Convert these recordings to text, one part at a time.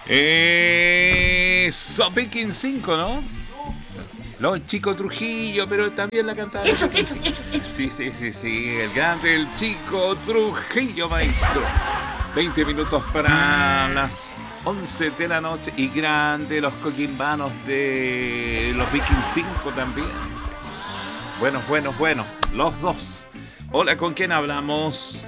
Viking 5, ¿no? Los Chico Trujillo, pero también la cantaba. Sí. El grande, el Chico Trujillo, maestro. 20 minutos para las 11 de la noche. Y grande los coquimbanos de los Viking 5 también. Buenos. Los dos. Hola, ¿con quién hablamos?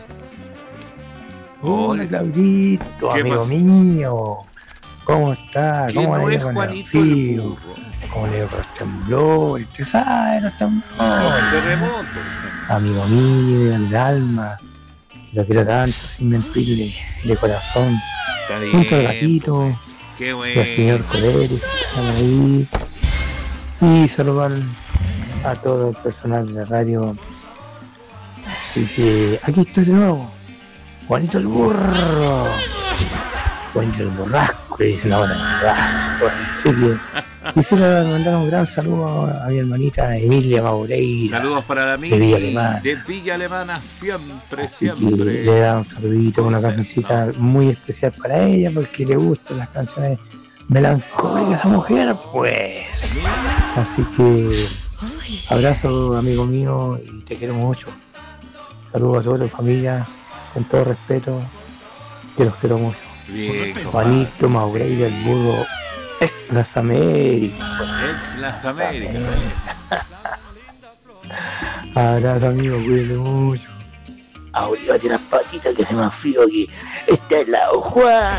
Hola, Claudito, amigo mío. ¿Cómo está? ¿Cómo le es con Juanito el el frío? burro? ¿Cómo le con los temblores? ¿Usted sabe los temblores? Los terremotos. Amigo mío, del alma. Lo quiero tanto, sin mentirle, de corazón. Está bien. Junto al gatito. Qué bueno. Y al señor Coderes, que están ahí. Y saludar a todo el personal de la radio. Así que aquí estoy de nuevo. Juanito el burro. Juanito el borrasco, le dicen ahora, el borrasco. Así que quisiera mandar un gran saludo a mi hermanita Emilia Maureira. Saludos para la de Villa Alemana. De Villa Alemana, siempre. Que le da un saludito, una cancioncita muy especial para ella, porque le gustan las canciones melancólicas a esa mujer, pues. Así que abrazo, amigo mío, y te quiero mucho. Saludos a toda tu familia, con todo respeto, que los quiero mucho. Bien, Juanito Maureira, el burro, ex Las Américas. Ex Las Américas. Abrazo, amigo, cuídate mucho. Ahorita tiene las patitas que hace más frío aquí. Está helado, Juan.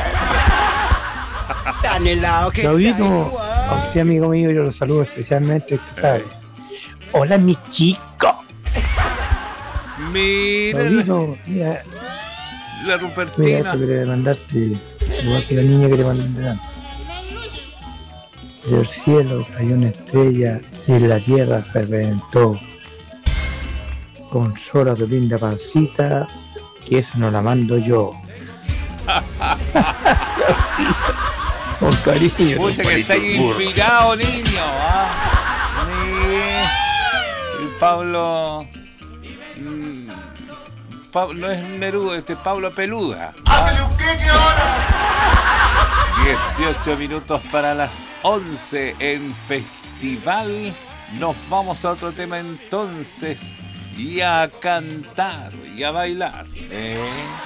Tan helado que Claudito, a usted, amigo mío, yo lo saludo especialmente, usted sabe. Hola, mi chico. Mira, Claudito, mira, la Rupertina. esto que le mandaste, igual que la niña que le mandé antes. Del cielo cayó una estrella y en la tierra se reventó. Consola tu linda pancita, que esa no la mando yo. Con cariño. Pucha que está inspirado, niño. El Pablo. No es Neruda, Pablo Peluda. ¡Hácele un queque ahora! 18 minutos para las 11 en Festival. Nos vamos a otro tema entonces. Y a cantar y a bailar.